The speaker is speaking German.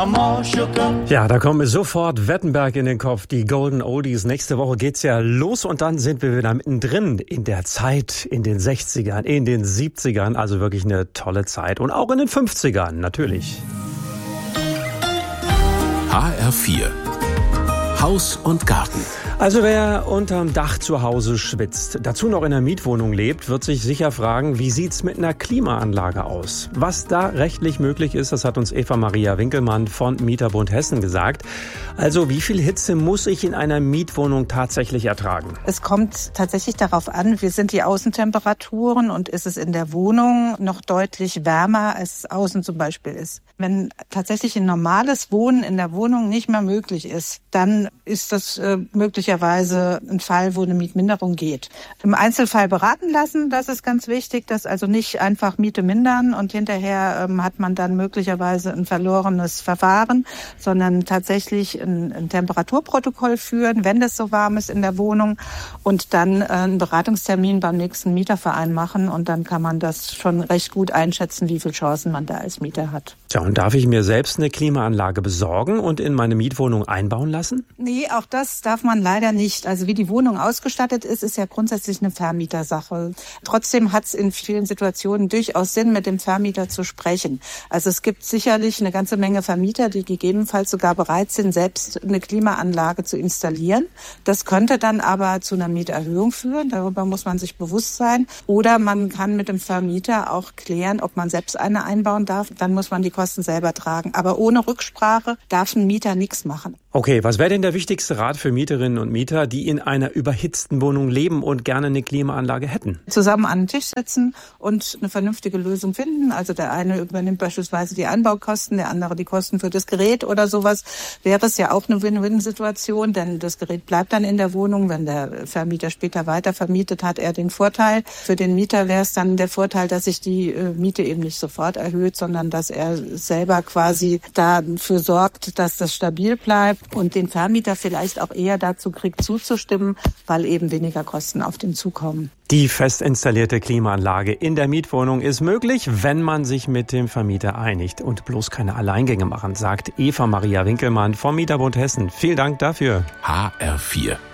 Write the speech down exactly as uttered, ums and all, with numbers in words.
I'm all shook up. Ja, da kommen mir sofort Wettenberg in den Kopf, die Golden Oldies. Nächste Woche geht's ja los und dann sind wir wieder mittendrin in der Zeit, in den sechzigern, in den siebzigern. Also wirklich eine tolle Zeit. Und auch in den fünfzigern, natürlich. H R vier Haus und Garten. Also wer unterm Dach zu Hause schwitzt, dazu noch in einer Mietwohnung lebt, wird sich sicher fragen, wie sieht's mit einer Klimaanlage aus? Was da rechtlich möglich ist, das hat uns Eva Maria Winkelmann von Mieterbund Hessen gesagt. Also wie viel Hitze muss ich in einer Mietwohnung tatsächlich ertragen? Es kommt tatsächlich darauf an, wie sind die Außentemperaturen und ist es in der Wohnung noch deutlich wärmer, als es außen zum Beispiel ist. Wenn tatsächlich ein normales Wohnen in der Wohnung nicht mehr möglich ist, dann ist das äh, möglicherweise ein Fall, wo eine Mietminderung geht. Im Einzelfall beraten lassen, das ist ganz wichtig, dass also nicht einfach Miete mindern und hinterher ähm, hat man dann möglicherweise ein verlorenes Verfahren, sondern tatsächlich ein, ein Temperaturprotokoll führen, wenn das so warm ist in der Wohnung und dann äh, einen Beratungstermin beim nächsten Mieterverein machen und dann kann man das schon recht gut einschätzen, wie viele Chancen man da als Mieter hat. Tja, und darf ich mir selbst eine Klimaanlage besorgen und in meine Mietwohnung einbauen lassen? Nee, auch das darf man leider nicht. Also wie die Wohnung ausgestattet ist, ist ja grundsätzlich eine Vermietersache. Trotzdem hat es in vielen Situationen durchaus Sinn, mit dem Vermieter zu sprechen. Also es gibt sicherlich eine ganze Menge Vermieter, die gegebenenfalls sogar bereit sind, selbst eine Klimaanlage zu installieren. Das könnte dann aber zu einer Mieterhöhung führen. Darüber muss man sich bewusst sein. Oder man kann mit dem Vermieter auch klären, ob man selbst eine einbauen darf. Dann muss man die Kosten selber tragen. Aber ohne Rücksprache darf ein Mieter nichts machen. Okay, was wäre denn der wichtigste Rat für Mieterinnen und Mieter, die in einer überhitzten Wohnung leben und gerne eine Klimaanlage hätten? Zusammen an den Tisch setzen und eine vernünftige Lösung finden. Also der eine übernimmt beispielsweise die Anbaukosten, der andere die Kosten für das Gerät oder sowas. Wäre es ja auch eine Win-Win-Situation, denn das Gerät bleibt dann in der Wohnung. Wenn der Vermieter später weiter vermietet, hat er den Vorteil. Für den Mieter wäre es dann der Vorteil, dass sich die Miete eben nicht sofort erhöht, sondern dass er selber quasi dafür sorgt, dass das stabil bleibt. Und den Vermieter vielleicht auch eher dazu kriegt, zuzustimmen, weil eben weniger Kosten auf den zukommen. Die fest installierte Klimaanlage in der Mietwohnung ist möglich, wenn man sich mit dem Vermieter einigt und bloß keine Alleingänge machen, sagt Eva Maria Winkelmann vom Mieterbund Hessen. Vielen Dank dafür. H R vier